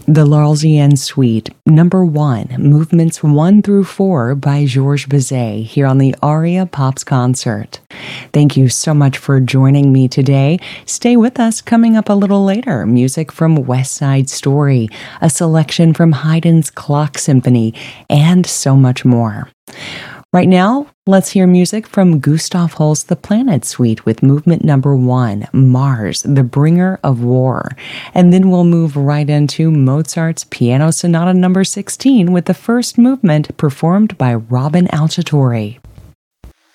The L'Arlésienne Suite, number 1, movements 1 through 4 by Georges Bizet here on the Aria Pops Concert. Thank you so much for joining me today. Stay with us. Coming up a little later, music from West Side Story, a selection from Haydn's Clock Symphony, and so much more. Right now, let's hear music from Gustav Holst's The Planet Suite with movement number 1, Mars, the Bringer of War. And then we'll move right into Mozart's Piano Sonata number 16 with the first movement performed by Robin Alciatore.